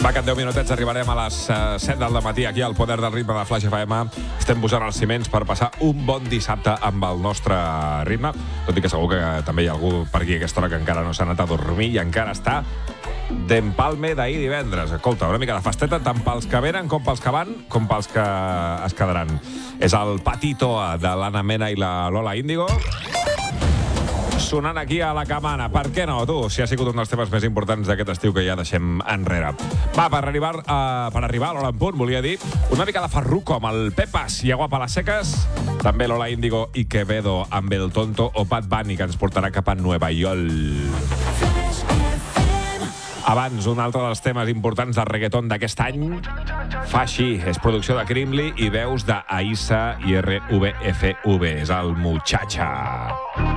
Va, que en 10 minutets arribarem a les 7 del matí aquí al Poder del Ritme de Flash FM. Estem posant els ciments per passar un bon dissabte amb el nostre ritme, tot i que segur que també hi ha algú per aquí a aquesta hora que encara no s'ha anat a dormir i encara està d'empalme d'ahir divendres. Escolta, una mica de festeta tant pels que venen com pels que van, com pels que es quedaran. És el Patito de l'Anna Mena i la Lola Índigo sonant aquí a la camana. Per què no, tu? Si ha sigut un dels temes més importants d'aquest estiu que ja deixem enrere. Va, per arribar a l'hora en punt, volia dir, una mica de Farruko amb el Pepas i Agua para las Secas. També Lola Índigo i Quevedo amb El Tonto o Bad Bunny, que ens portarà cap a Nueva York. Abans, un altre dels temes importants del reggaeton d'aquest any fa així, és producció de Crimly i veus d'Aïssa i RVFV, és el Muchacha.